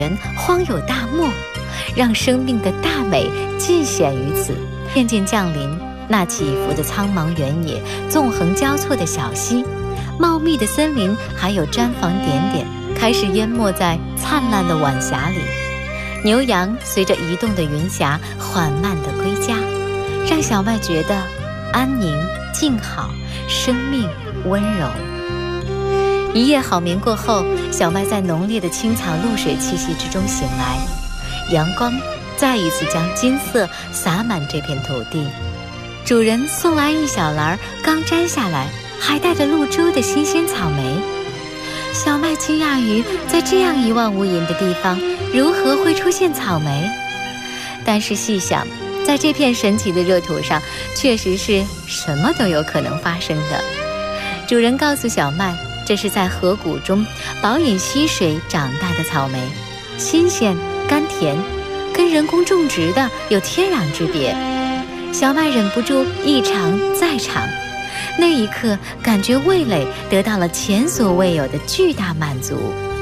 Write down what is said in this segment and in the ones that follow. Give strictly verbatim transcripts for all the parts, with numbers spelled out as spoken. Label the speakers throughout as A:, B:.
A: 荒有大漠，让生命的大美尽显于此。渐渐降临，那起伏的苍茫原野，纵横交错的小溪，茂密的森林，还有毡房点点，开始淹没在灿烂的晚霞里。牛羊随着移动的云霞缓慢地归家，让小麦觉得安宁静好，生命温柔。一夜好眠过后，小麦在浓烈的青草露水气息之中醒来，阳光再一次将金色洒满这片土地。主人送来一小篮刚摘下来还带着露珠的新鲜草莓。小麦惊讶于在这样一望无垠的地方如何会出现草莓，但是细想，在这片神奇的热土上，确实是什么都有可能发生的。主人告诉小麦，这是在河谷中饱饮溪水长大的草莓，新鲜甘甜，跟人工种植的有天壤之别。小麦忍不住一尝再尝，那一刻感觉味蕾得到了前所未有的巨大满足。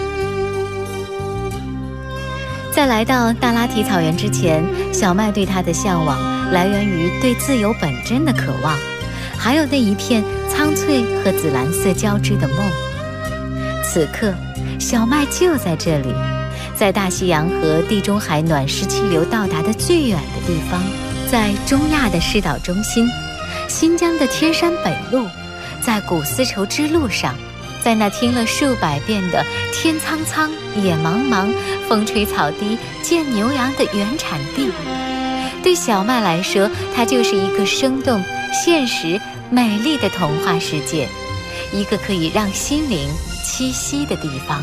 A: 在来到大拉提草原之前，小麦对它的向往来源于对自由本真的渴望，还有那一片苍翠和紫蓝色交织的梦。此刻，小麦就在这里，在大西洋和地中海暖湿气流到达的最远的地方，在中亚的世岛中心，新疆的天山北路，在古丝绸之路上，在那听了数百遍的天苍苍野茫茫风吹草低见牛羊的原产地。对小麦来说，它就是一个生动现实美丽的童话世界，一个可以让心灵栖息的地方。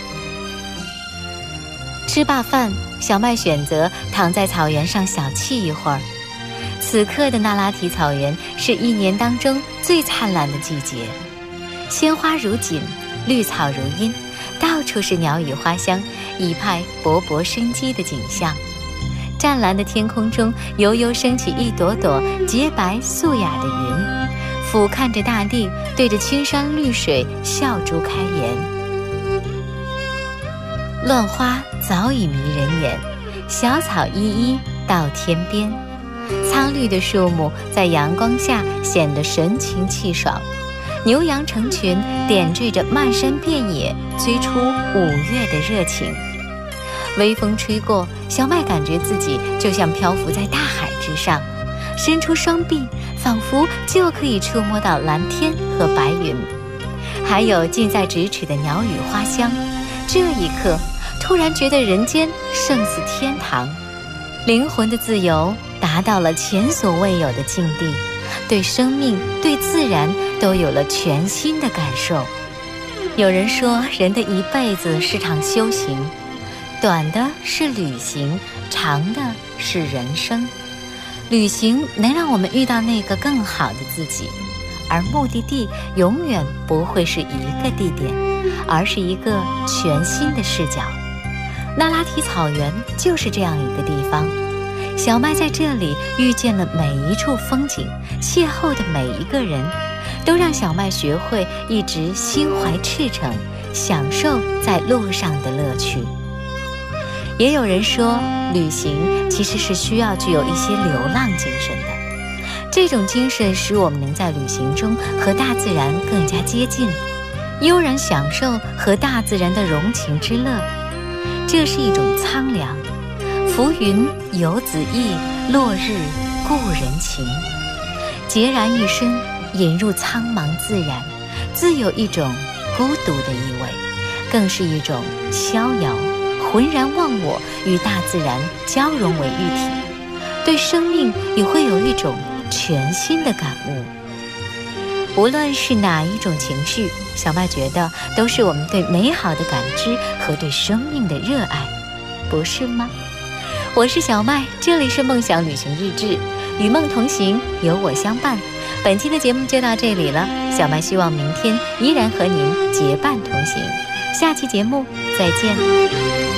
A: 吃罢饭，小麦选择躺在草原上小憩一会儿。此刻的那拉提草原是一年当中最灿烂的季节，鲜花如锦，绿草如茵，到处是鸟语花香，一派勃勃生机的景象。湛蓝的天空中悠悠升起一朵朵洁白素雅的云，俯瞰着大地，对着青山绿水笑逐开颜。乱花早已迷人眼，小草依依到天边，苍绿的树木在阳光下显得神清气爽，牛羊成群点缀着漫山遍野，催出五月的热情。微风吹过，小麦感觉自己就像漂浮在大海之上，伸出双臂，仿佛就可以触摸到蓝天和白云，还有近在咫尺的鸟语花香。这一刻，突然觉得人间胜似天堂，灵魂的自由达到了前所未有的境地，对生命对自然都有了全新的感受。有人说，人的一辈子是场修行，短的是旅行，长的是人生。旅行能让我们遇到那个更好的自己，而目的地永远不会是一个地点，而是一个全新的视角。那拉提草原就是这样一个地方，小麦在这里遇见了每一处风景，邂逅的每一个人，都让小麦学会一直心怀赤诚，享受在路上的乐趣。也有人说，旅行其实是需要具有一些流浪精神的，这种精神使我们能在旅行中和大自然更加接近，悠然享受和大自然的融情之乐。这是一种苍凉，浮云游子意，落日故人情，孑然一身，引入苍茫自然，自有一种孤独的意味，更是一种逍遥，浑然忘我，与大自然交融为一体，对生命也会有一种全新的感悟。无论是哪一种情绪，小麦觉得都是我们对美好的感知和对生命的热爱，不是吗？我是小麦，这里是梦想旅行日志，与梦同行，有我相伴。本期的节目就到这里了，小麦希望明天依然和您结伴同行。下期节目再见。